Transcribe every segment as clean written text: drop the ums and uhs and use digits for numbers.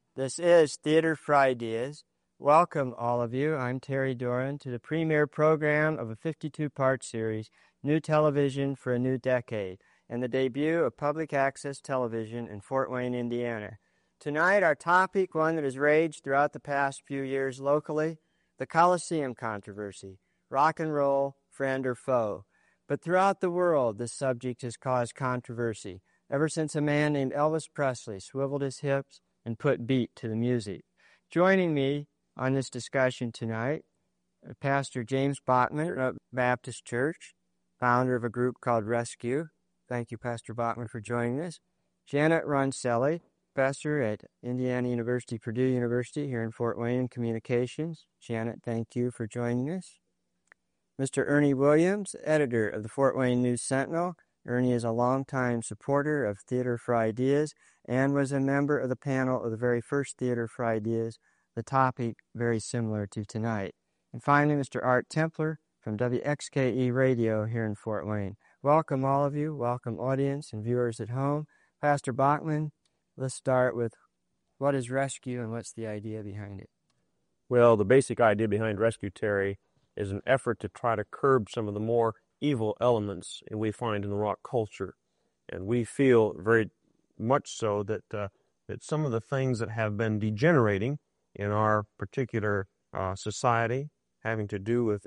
This is Theater Fridays. Welcome, all of you. I'm Terry Doran to the premiere program of a 52-part series, New Television for a New Decade, and the debut of public access television in Fort Wayne, Indiana. Tonight, our topic, one that has raged throughout the past few years locally, the Coliseum controversy, rock and roll, friend or foe. But throughout the world, this subject has caused controversy, ever since a man named Elvis Presley swiveled his hips and put beat to the music. Joining me on this discussion tonight, Pastor James Bachman of Baptist Church, founder of a group called Rescue. Thank you, Pastor Bachman, for joining us. Janet Roncelli, professor at Indiana University, Purdue University here in Fort Wayne in communications. Janet, thank you for joining us. Mr. Ernie Williams, editor of the Fort Wayne News Sentinel. Ernie is a longtime supporter of Theater for Ideas and was a member of the panel of the very first Theater for Ideas, the topic very similar to tonight. And finally, Mr. Art Templer from WXKE Radio here in Fort Wayne. Welcome, all of you. Welcome, audience and viewers at home. Pastor Bachman, let's start with what is Rescue and what's the idea behind it? Well, the basic idea behind Rescue, Terry, is an effort to try to curb some of the more evil elements we find in the rock culture. And we feel very much so that some of the things that have been degenerating in our particular society, having to do with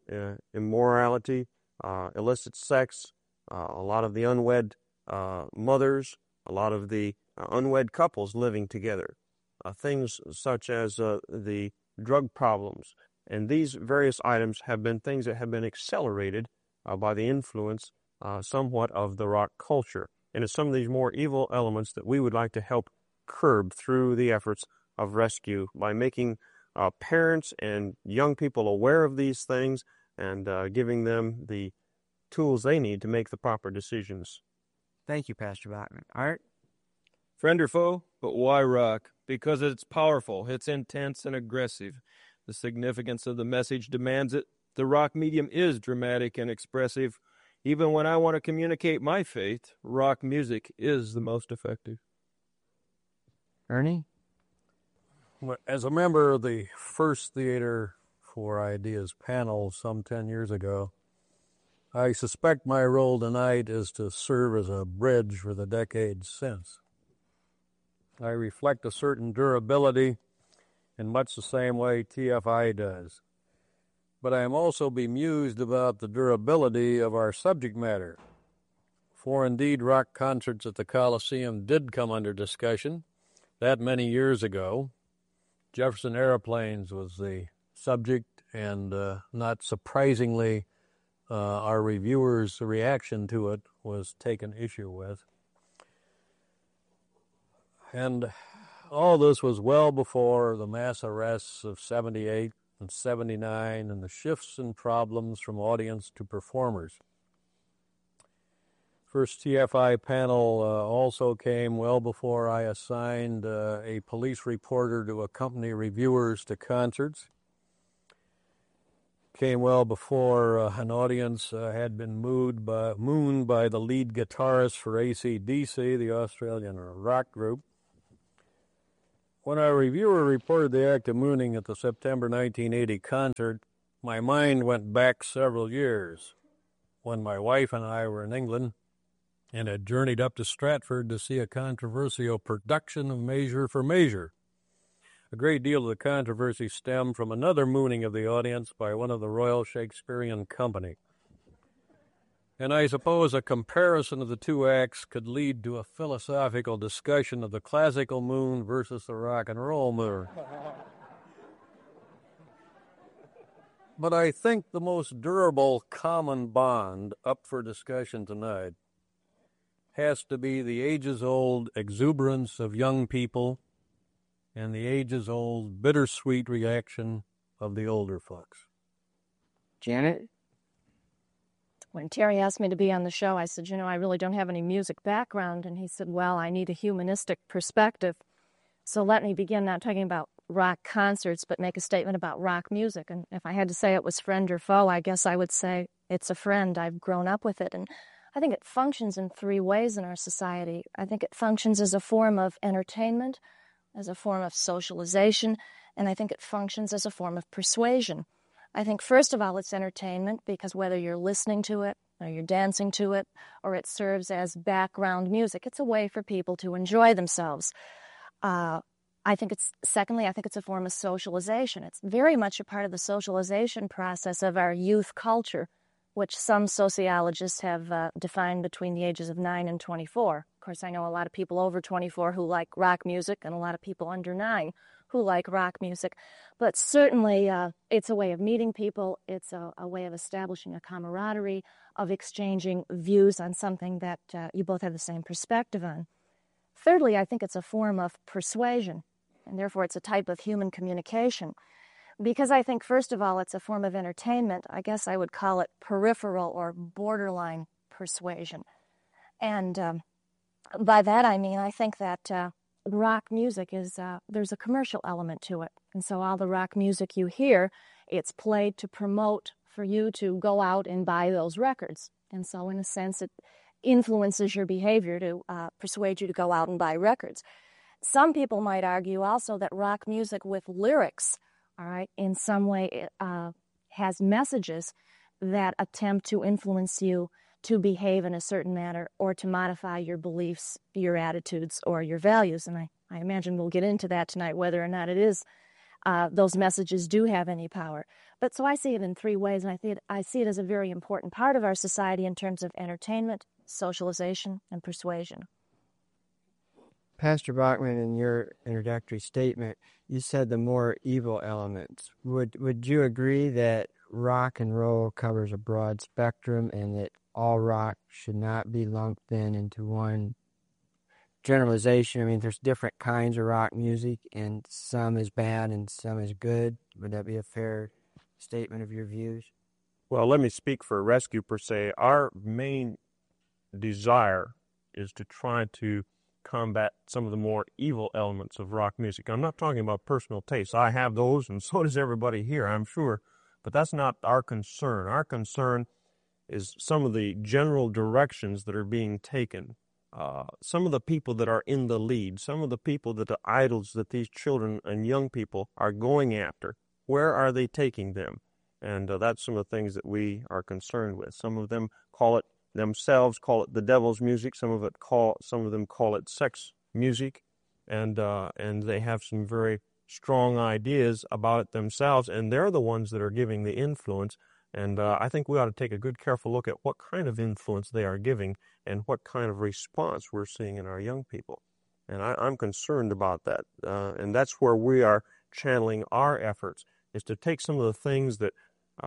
immorality, illicit sex, a lot of the unwed mothers, a lot of the unwed couples living together, things such as the drug problems. And these various items have been things that have been accelerated by the influence somewhat of the rock culture. And it's some of these more evil elements that we would like to help curb through the efforts of Rescue by making parents and young people aware of these things and giving them the tools they need to make the proper decisions. Thank you, Pastor Bachman. Art? Friend or foe, but why rock? Because it's powerful, it's intense and aggressive. The significance of the message demands it. The rock medium is dramatic and expressive. Even when I want to communicate my faith, rock music is the most effective. Ernie? As a member of the first Theater for Ideas panel some 10 years ago, I suspect my role tonight is to serve as a bridge for the decades since. I reflect a certain durability in much the same way TFI does. But I am also bemused about the durability of our subject matter. For indeed, rock concerts at the Coliseum did come under discussion that many years ago. Jefferson Airplanes was the subject, and not surprisingly, our reviewers' reaction to it was taken issue with. And all this was well before the mass arrests of 78 and 79 and the shifts in problems from audience to performers. First TFI panel also came well before I assigned a police reporter to accompany reviewers to concerts. Came well before an audience had been mooned by the lead guitarist for AC/DC, the Australian rock group. When our reviewer reported the act of mooning at the September 1980 concert, my mind went back several years when my wife and I were in England and had journeyed up to Stratford to see a controversial production of Measure for Measure. A great deal of the controversy stemmed from another mooning of the audience by one of the Royal Shakespearean Company. And I suppose a comparison of the two acts could lead to a philosophical discussion of the classical moon versus the rock and roll moon. But I think the most durable common bond up for discussion tonight has to be the ages-old exuberance of young people and the ages-old bittersweet reaction of the older folks. Janet? When Terry asked me to be on the show, I said, I really don't have any music background. And he said, well, I need a humanistic perspective. So let me begin not talking about rock concerts, but make a statement about rock music. And if I had to say it was friend or foe, I guess I would say it's a friend. I've grown up with it. And I think it functions in three ways in our society. I think it functions as a form of entertainment, as a form of socialization, and I think it functions as a form of persuasion. I think, first of all, it's entertainment, because whether you're listening to it or you're dancing to it, or it serves as background music, it's a way for people to enjoy themselves. Secondly, I think it's a form of socialization. It's very much a part of the socialization process of our youth culture, which some sociologists have defined between the ages of 9 and 24. Of course, I know a lot of people over 24 who like rock music, and a lot of people under 9 who like rock music. But certainly, it's a way of meeting people. It's a way of establishing a camaraderie, of exchanging views on something that you both have the same perspective on. Thirdly, I think it's a form of persuasion, and therefore it's a type of human communication. Because I think, first of all, it's a form of entertainment, I guess I would call it peripheral or borderline persuasion. And by that I mean, I think that rock music is, there's a commercial element to it. And so all the rock music you hear, it's played to promote for you to go out and buy those records. And so in a sense, it influences your behavior to persuade you to go out and buy records. Some people might argue also that rock music with lyrics, all right, in some way has messages that attempt to influence you to behave in a certain manner or to modify your beliefs, your attitudes, or your values. And I imagine we'll get into that tonight, whether or not it is those messages do have any power. But so I see it in 3 ways, and I see it as a very important part of our society in terms of entertainment, socialization, and persuasion. Pastor Bachman, in your introductory statement, you said the more evil elements. Would you agree that rock and roll covers a broad spectrum and that all rock should not be lumped then into one generalization? I mean, there's different kinds of rock music, and some is bad and some is good. Would that be a fair statement of your views? Well, let me speak for Rescue per se. Our main desire is to try to combat some of the more evil elements of rock music. I'm not talking about personal tastes. I have those, and so does everybody here, I'm sure. But that's not our concern. Our concern is some of the general directions that are being taken. Some of the people that are in the lead, some of the people that the idols that these children and young people are going after, where are they taking them? And that's some of the things that we are concerned with. Some of them call it themselves, call it the devil's music. Some of them call it sex music, and they have some very strong ideas about it themselves, and they're the ones that are giving the influence. And I think we ought to take a good, careful look at what kind of influence they are giving and what kind of response we're seeing in our young people. And I'm concerned about that, and that's where we are channeling our efforts, is to take some of the things that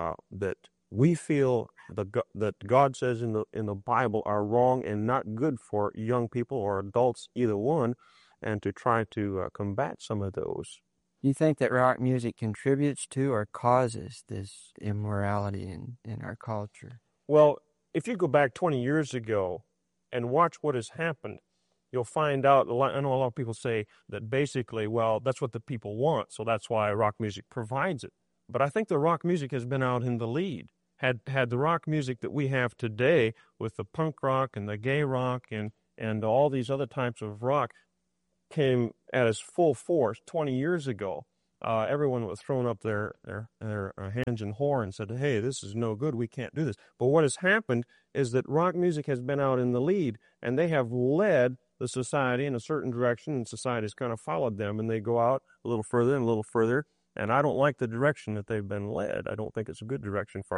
we feel that God says in the Bible are wrong and not good for young people or adults, either one, and to try to combat some of those. Do you think that rock music contributes to or causes this immorality in our culture? Well, if you go back 20 years ago and watch what has happened, you'll find out, I know a lot of people say that basically, well, that's what the people want, so that's why rock music provides it. But I think the rock music has been out in the lead. Had the rock music that we have today with the punk rock and the gay rock and all these other types of rock came at its full force 20 years ago, everyone was throwing up their hands in horror and said, hey, this is no good, we can't do this. But what has happened is that rock music has been out in the lead, and they have led the society in a certain direction, and society has kind of followed them, and they go out a little further and a little further. And I don't like the direction that they've been led. I don't think it's a good direction for